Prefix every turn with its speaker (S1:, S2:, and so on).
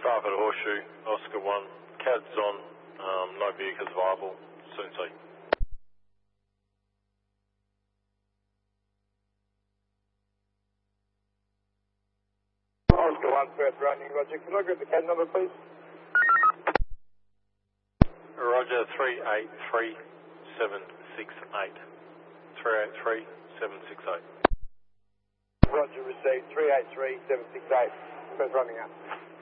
S1: Staff at Horseshoe, Oscar 1, CAD's on, no vehicles viable, soon see.
S2: Oscar 1, Perth running, Roger. Can I grab the CAD number, please?
S1: Roger, 383768. 383768.
S2: Roger, received 383768. Perth running out.